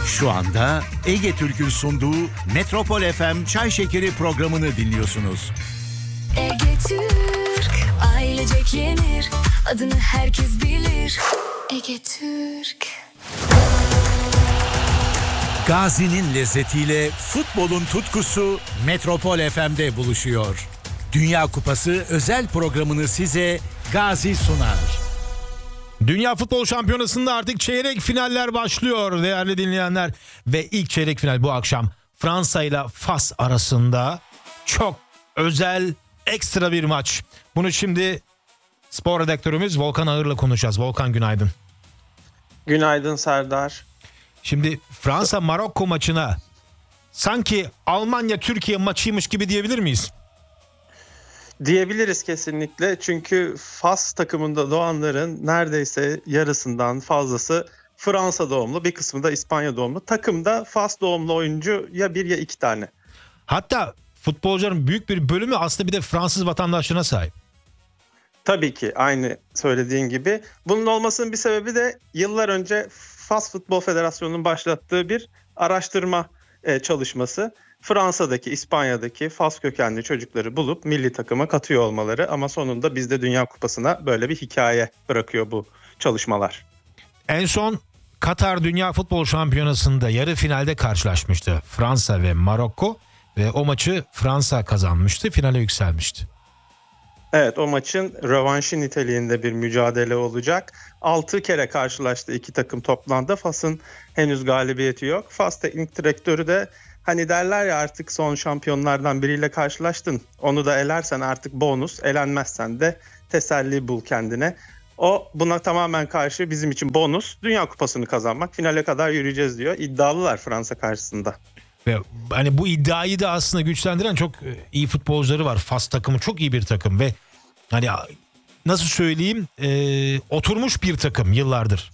Şu anda Ege Türk'ün sunduğu Metropol FM Çay Şekeri programını dinliyorsunuz. Ege Türk, ailecek yenir, adını herkes bilir. Ege Türk. Gazi'nin lezzetiyle futbolun tutkusu Metropol FM'de buluşuyor. Dünya Kupası özel programını size Gazi sunar. Dünya Futbol Şampiyonası'nda artık çeyrek finaller başlıyor değerli dinleyenler. Ve ilk çeyrek final bu akşam Fransa ile Fas arasında çok özel, ekstra bir maç. Bunu şimdi spor redaktörümüz Volkan Ağır'la konuşacağız. Volkan, günaydın. Günaydın Serdar. Şimdi Fransa-Marokko maçına sanki Almanya-Türkiye maçıymış gibi diyebilir miyiz? Diyebiliriz kesinlikle, çünkü Fas takımında doğanların neredeyse yarısından fazlası Fransa doğumlu, bir kısmı da İspanya doğumlu. Takımda Fas doğumlu oyuncu ya bir ya iki tane. Hatta futbolcuların büyük bir bölümü aslında bir de Fransız vatandaşlığına sahip. Tabii ki aynı söylediğin gibi. Bunun olmasının bir sebebi de yıllar önce Fas Futbol Federasyonu'nun başlattığı bir araştırma çalışması. Fransa'daki, İspanya'daki Fas kökenli çocukları bulup milli takıma katıyor olmaları, ama sonunda bizde Dünya Kupası'na böyle bir hikaye bırakıyor bu çalışmalar. En son Katar Dünya Futbol Şampiyonası'nda yarı finalde karşılaşmıştı Fransa ve Marokko ve o maçı Fransa kazanmıştı, finale yükselmişti. Evet, o maçın rövanşı niteliğinde bir mücadele olacak. 6 kere karşılaştı iki takım toplamda. Fas'ın henüz galibiyeti yok. Fas teknik direktörü de hani derler ya, artık son şampiyonlardan biriyle karşılaştın. Onu da elersen artık bonus, elenmezsen de teselli bul kendine. O buna tamamen karşı, bizim için bonus Dünya Kupası'nı kazanmak, finale kadar yürüyeceğiz diyor. İddialılar Fransa karşısında. Ve hani bu iddiayı da aslında güçlendiren çok iyi futbolcuları var. Fas takımı çok iyi bir takım ve hani nasıl söyleyeyim, oturmuş bir takım yıllardır.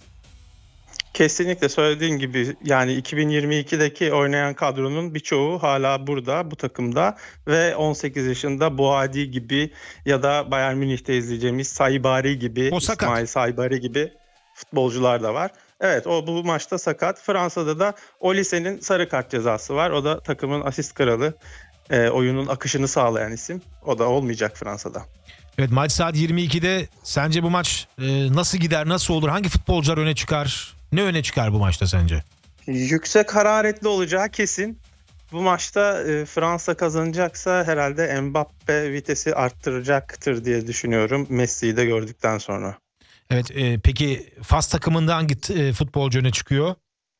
Kesinlikle söylediğin gibi, yani 2022'deki oynayan kadronun birçoğu hala burada, bu takımda, ve 18 yaşında Boadi gibi ya da Bayern Münih'te izleyeceğimiz Saibari gibi, İsmail Saibari gibi futbolcular da var. Evet, o bu maçta sakat. Fransa'da da Olise'nin sarı kart cezası var. O da takımın asist kralı, oyunun akışını sağlayan isim. O da olmayacak Fransa'da. Evet, maç saat 22'de. Sence bu maç nasıl gider, nasıl olur? Hangi futbolcular öne çıkar? Ne öne çıkar bu maçta sence? Yüksek hararetli olacağı kesin. Bu maçta Fransa kazanacaksa herhalde Mbappe vitesi arttıracaktır diye düşünüyorum, Messi'yi de gördükten sonra. Evet, peki Fas takımında hangi futbolcu öne çıkıyor?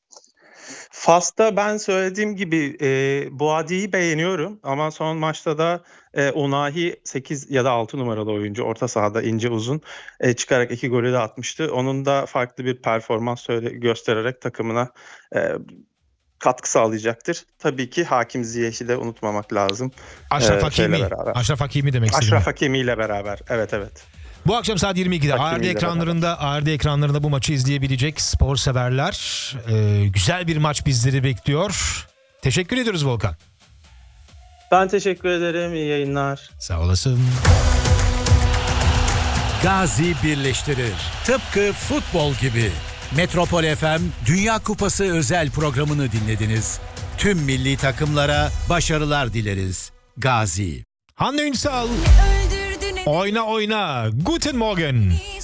Fas'ta ben söylediğim gibi Boadi'yi beğeniyorum, ama son maçta da Unahi 8 ya da 6 numaralı oyuncu, orta sahada ince uzun, çıkarak 2 golü de atmıştı. Onun da farklı bir performans göstererek takımına katkı sağlayacaktır. Tabii ki Hakim Ziyech'i de unutmamak lazım. Aşraf Hakimi. Aşraf Hakimi demek istedim. Aşraf Hakimi ile beraber. Evet. Bu akşam saat 22'de ARD ekranlarında bu maçı izleyebilecek spor severler. Güzel bir maç bizleri bekliyor. Teşekkür ediyoruz Volkan. Ben teşekkür ederim. İyi yayınlar. Sağ olasın. Gazi birleştirir. Tıpkı futbol gibi. Metropol FM Dünya Kupası özel programını dinlediniz. Tüm milli takımlara başarılar dileriz. Gazi. Hande Ünsal. Oyna oyna. Guten Morgen.